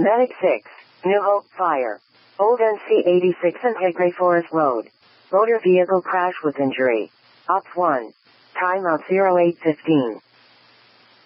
Medic 6, New Hope Fire. Old NC86 and Hickory Forest Road. Motor vehicle crash with injury. Ops 1. Timeout 0815.